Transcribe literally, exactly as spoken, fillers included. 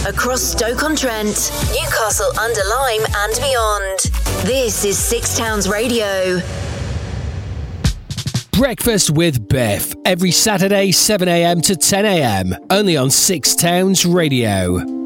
across Stoke-on-Trent, Newcastle under Lyme and beyond. This is Six Towns Radio. Breakfast with Biff, every Saturday seven a.m. to ten a.m. only on Six Towns Radio.